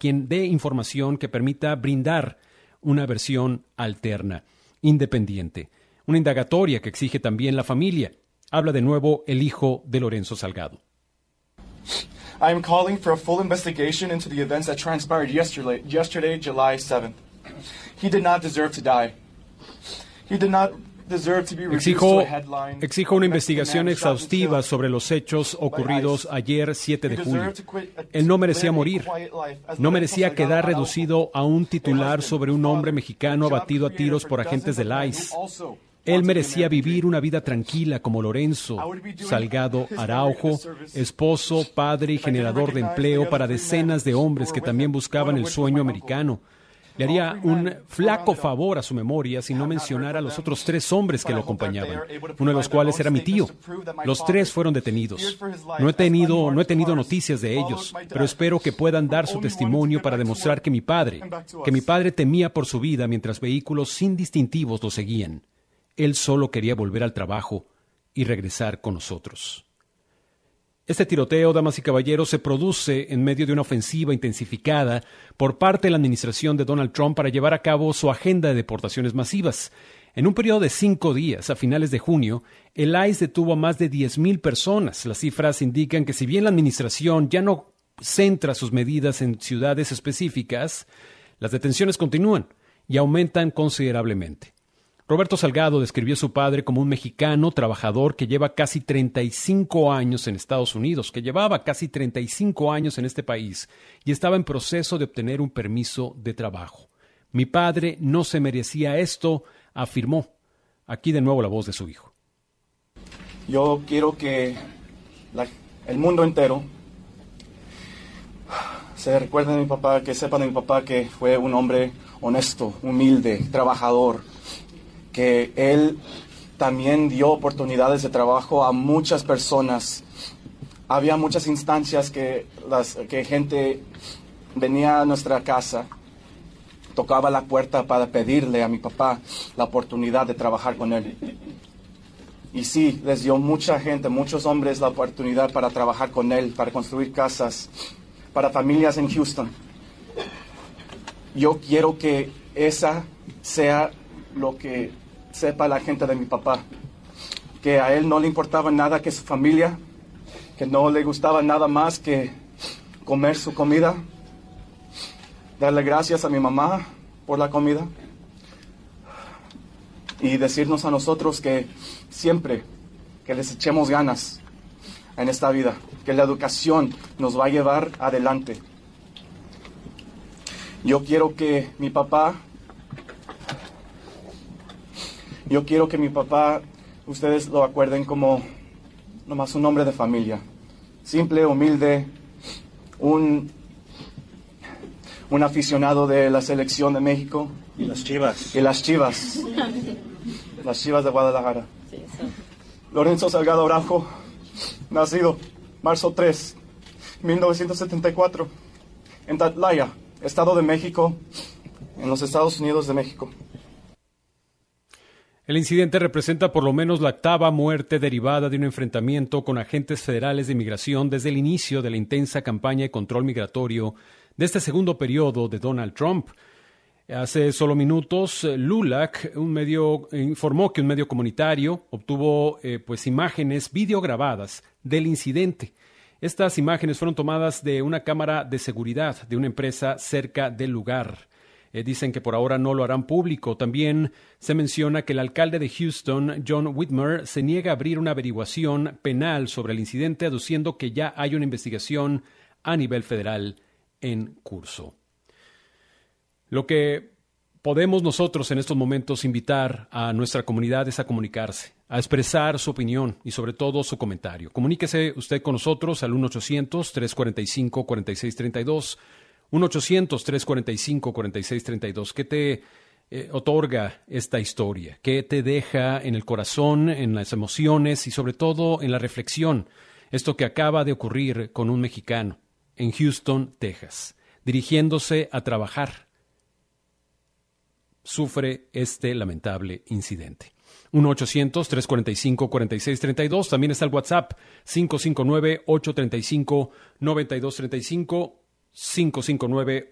quien dé información que permita brindar una versión alterna, independiente. Una indagatoria que exige también la familia. Habla de nuevo el hijo de Lorenzo Salgado. I am calling for a full investigation into the events that transpired yesterday, July 7th. He did not deserve to die. He did not deserve to be reduced to a headline. Exijo una investigación exhaustiva sobre los hechos ocurridos ayer 7 de julio. Él no merecía morir. No merecía quedar reducido a un titular sobre un hombre mexicano abatido a tiros por agentes del ICE. Él merecía vivir una vida tranquila como Lorenzo Salgado Araujo, esposo, padre y generador de empleo para decenas de hombres que también buscaban el sueño americano. Le haría un flaco favor a su memoria si no mencionara a los otros 3 hombres que lo acompañaban, uno de los cuales era mi tío. Los 3 fueron detenidos. No he tenido noticias de ellos, pero espero que puedan dar su testimonio para demostrar que mi padre temía por su vida mientras vehículos sin distintivos lo seguían. Él solo quería volver al trabajo y regresar con nosotros. Este tiroteo, damas y caballeros, se produce en medio de una ofensiva intensificada por parte de la administración de Donald Trump para llevar a cabo su agenda de deportaciones masivas. En un periodo de 5 días, a finales de junio, el ICE detuvo a más de 10,000 personas. Las cifras indican que si bien la administración ya no centra sus medidas en ciudades específicas, las detenciones continúan y aumentan considerablemente. Roberto Salgado describió a su padre como un mexicano trabajador que lleva casi 35 años en Estados Unidos, que llevaba casi 35 años en este país y estaba en proceso de obtener un permiso de trabajo. Mi padre no se merecía esto, afirmó. Aquí de nuevo la voz de su hijo. Yo quiero que el mundo entero se recuerde de mi papá, que sepan de mi papá que fue un hombre honesto, humilde, trabajador, que él también dio oportunidades de trabajo a muchas personas. Había muchas instancias que gente venía a nuestra casa, tocaba la puerta para pedirle a mi papá la oportunidad de trabajar con él. Y sí, les dio mucha gente, muchos hombres la oportunidad para trabajar con él, para construir casas, para familias en Houston. Yo quiero que esa sea lo que sepa la gente de mi papá, que a él no le importaba nada que su familia, que no le gustaba nada más que comer su comida, darle gracias a mi mamá por la comida y decirnos a nosotros que siempre que les echemos ganas en esta vida, que la educación nos va a llevar adelante. Yo quiero que mi papá, ustedes lo acuerden como nomás un hombre de familia, simple, humilde, un aficionado de la selección de México. Y las Chivas. Las Chivas de Guadalajara. Lorenzo Salgado Araujo, nacido marzo 3, 1974, en Tatlaya, Estado de México, en los Estados Unidos de México. El incidente representa por lo menos la 8ª muerte derivada de un enfrentamiento con agentes federales de inmigración desde el inicio de la intensa campaña de control migratorio de este segundo periodo de Donald Trump. Hace solo minutos, LULAC, informó que un medio comunitario obtuvo imágenes videograbadas del incidente. Estas imágenes fueron tomadas de una cámara de seguridad de una empresa cerca del lugar. Dicen que por ahora no lo harán público. También se menciona que el alcalde de Houston, John Whitmer, se niega a abrir una averiguación penal sobre el incidente, aduciendo que ya hay una investigación a nivel federal en curso. Lo que podemos nosotros en estos momentos invitar a nuestra comunidad es a comunicarse, a expresar su opinión y sobre todo su comentario. Comuníquese usted con nosotros al 1-800-345-4632, 1-800-345-4632. ¿Qué te otorga esta historia? ¿Qué te deja en el corazón, en las emociones y sobre todo en la reflexión? Esto que acaba de ocurrir con un mexicano en Houston, Texas, dirigiéndose a trabajar. Sufre este lamentable incidente. 1-800-345-4632. También está el WhatsApp 559-835-9235. 559